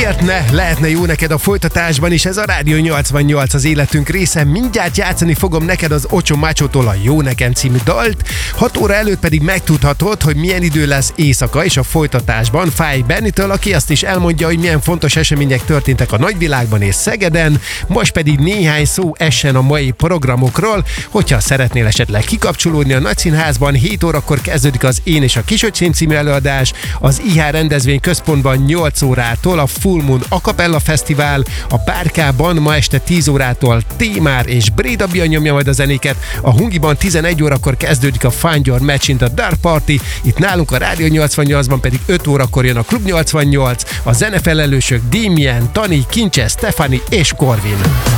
miért ne lehetne jó neked a folytatásban is? Ez a Rádió 88 az életünk része. Mindjárt játszani fogom neked az Ocho Machótól a Jó Nekem című dalt. 6 óra előtt pedig megtudhatod, hogy milyen idő lesz éjszaka, és a folytatásban Fáj Bennitől, aki azt is elmondja, hogy milyen fontos események történtek a nagyvilágban és Szegeden. Most pedig néhány szó essen a mai programokról. Hogyha szeretnél esetleg kikapcsolódni a Nagyszínházban, 7 órakor kezdődik az Én és a Kisöcsém című előadás, az IH rendezvény központban 8 órától a Full Moon A Cappella Fesztivál, a Párkában ma este 10 órától Témár és Bréda Bia nyomja majd a zenéket, a Hungiban 11 órakor kezdődik a Find Your Match in the Dark Party, itt nálunk a Rádió 88-ban pedig 5 órakor jön a Klub 88, a zenefelelősök Damien, Tani, Kincse, Stefani és Corvin.